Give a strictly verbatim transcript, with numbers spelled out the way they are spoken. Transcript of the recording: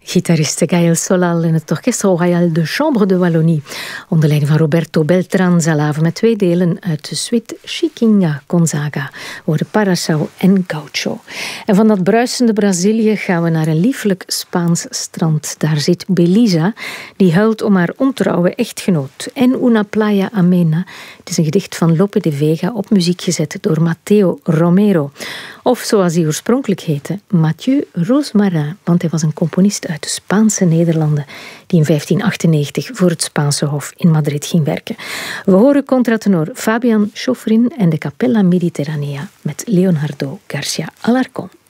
Gitariste Gaël Solal in het Orchestre Royal de Chambre de Wallonie. Onder leiding van Roberto Beltran-Zalave met twee delen uit de suite Chiquinha Gonzaga. Worden Parasau en Gaucho. En van dat bruisende Brazilië gaan we naar een lieflijk Spaans strand. Daar zit Belisa, die huilt om haar ontrouwe echtgenoot. En Una Playa Amena. Het is een gedicht van Lope de Vega op muziek gezet door Mateo Romero. Of zoals hij oorspronkelijk heette, Mathieu Rosmarin, want hij was een componist uit de Spaanse Nederlanden die in vijftien achtennegentig voor het Spaanse Hof in Madrid ging werken. We horen contratenor Fabian Schofrin en de Capella Mediterranea met Leonardo Garcia Alarcón.